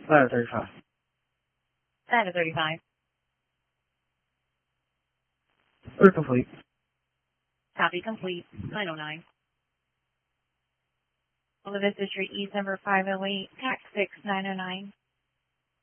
Ladder 35. Ladder 35. We're complete. Copy complete. 909. Olivia Street, East number 508, tax 6909.